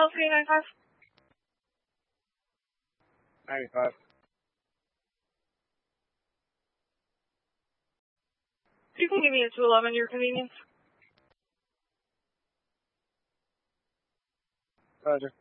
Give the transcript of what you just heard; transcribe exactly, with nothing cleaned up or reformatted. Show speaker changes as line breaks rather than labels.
L three ninety-five.
ninety-five.
You can give me a two eleven, your convenience.
Roger.